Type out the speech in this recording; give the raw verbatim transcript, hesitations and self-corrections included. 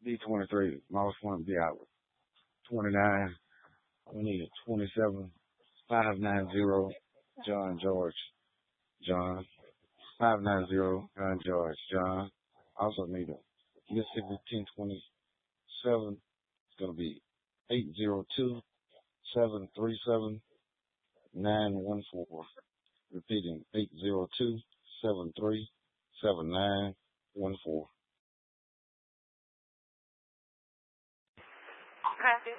D twenty-three. Mouse one be out. twenty-nine. We need twenty-seven. five nine zero. John George. John. five nine zero. John George. John. Also need a Mississippi ten twenty-seven. It's going to be eight zero two seven three seven nine one four. Repeating eight zero two seven three seven nine one four.